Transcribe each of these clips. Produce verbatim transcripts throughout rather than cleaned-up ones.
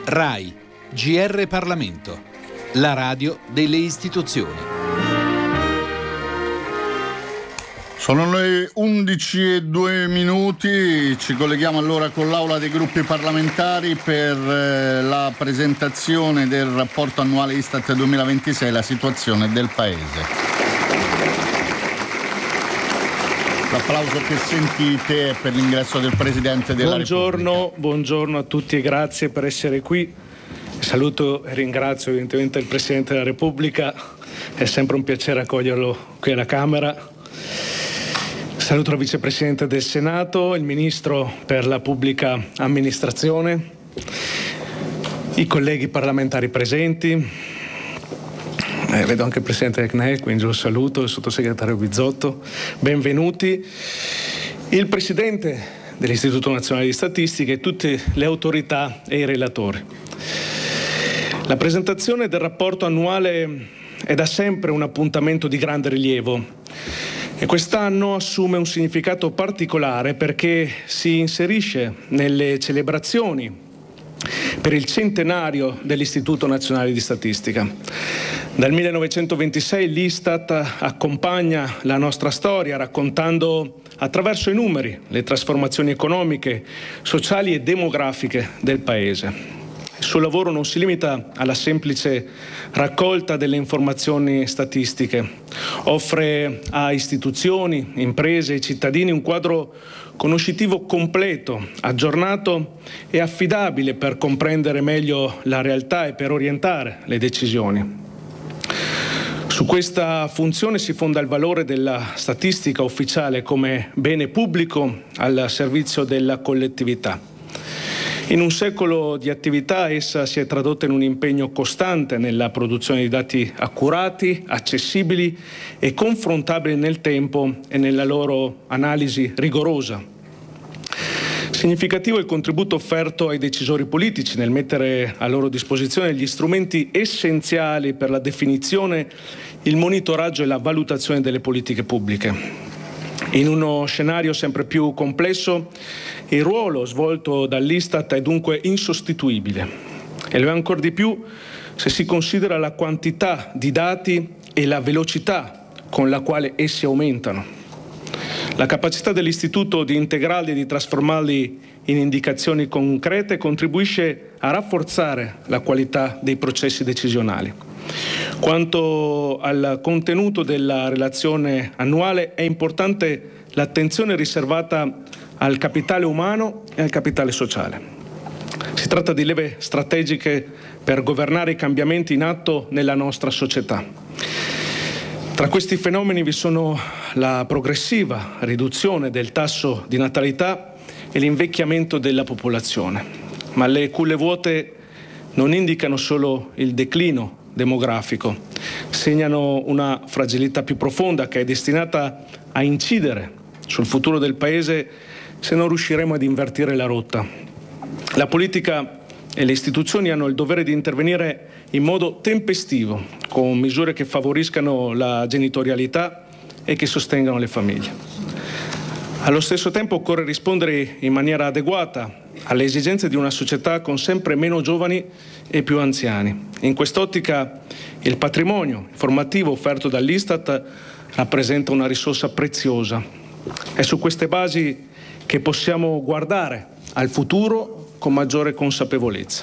RAI, G R Parlamento, la radio delle istituzioni. Sono le undici e due minuti, ci colleghiamo allora con l'Aula dei gruppi parlamentari per eh, la presentazione del rapporto annuale Istat duemilaventisei, la situazione del Paese. L'applauso che sentite è per l'ingresso del Presidente della buongiorno, Repubblica. Buongiorno a tutti e grazie per essere qui. Saluto e ringrazio evidentemente il Presidente della Repubblica, è sempre un piacere accoglierlo qui alla Camera. Saluto il Vicepresidente del Senato, il Ministro per la Pubblica Amministrazione, i colleghi parlamentari presenti. Eh, vedo anche il Presidente C N E L, quindi lo saluto, il Sottosegretario Bizzotto. Benvenuti. Il Presidente dell'Istituto Nazionale di Statistica e tutte le autorità e i relatori. La presentazione del rapporto annuale è da sempre un appuntamento di grande rilievo e quest'anno assume un significato particolare perché si inserisce nelle celebrazioni per il centenario dell'Istituto Nazionale di Statistica. Dal millenovecentoventisei l'Istat accompagna la nostra storia raccontando attraverso i numeri le trasformazioni economiche, sociali e demografiche del Paese. Il suo lavoro non si limita alla semplice raccolta delle informazioni statistiche, offre a istituzioni, imprese e cittadini un quadro conoscitivo completo, aggiornato e affidabile per comprendere meglio la realtà e per orientare le decisioni. Su questa funzione si fonda il valore della statistica ufficiale come bene pubblico al servizio della collettività. In un secolo di attività essa si è tradotta in un impegno costante nella produzione di dati accurati, accessibili e confrontabili nel tempo e nella loro analisi rigorosa. Significativo è il contributo offerto ai decisori politici nel mettere a loro disposizione gli strumenti essenziali per la definizione, il monitoraggio e la valutazione delle politiche pubbliche. In uno scenario sempre più complesso, il ruolo svolto dall'Istat è dunque insostituibile e lo è ancora di più se si considera la quantità di dati e la velocità con la quale essi aumentano. La capacità dell'Istituto di integrarli e di trasformarli in indicazioni concrete contribuisce a rafforzare la qualità dei processi decisionali. Quanto al contenuto della relazione annuale, è importante l'attenzione riservata al capitale umano e al capitale sociale. Si tratta di leve strategiche per governare i cambiamenti in atto nella nostra società. Tra questi fenomeni vi sono la progressiva riduzione del tasso di natalità e l'invecchiamento della popolazione. Ma le culle vuote non indicano solo il declino demografico, segnano una fragilità più profonda che è destinata a incidere sul futuro del Paese se non riusciremo ad invertire la rotta. La politica e le istituzioni hanno il dovere di intervenire in modo tempestivo, con misure che favoriscano la genitorialità e che sostengano le famiglie. Allo stesso tempo occorre rispondere in maniera adeguata alle esigenze di una società con sempre meno giovani e più anziani. In quest'ottica il patrimonio informativo offerto dall'Istat rappresenta una risorsa preziosa. È su queste basi che possiamo guardare al futuro con maggiore consapevolezza.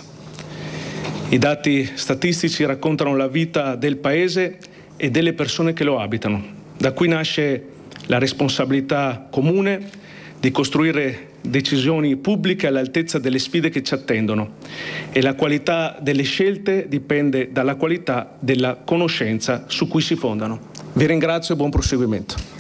I dati statistici raccontano la vita del Paese e delle persone che lo abitano. Da qui nasce la responsabilità comune di costruire decisioni pubbliche all'altezza delle sfide che ci attendono e la qualità delle scelte dipende dalla qualità della conoscenza su cui si fondano. Vi ringrazio e buon proseguimento.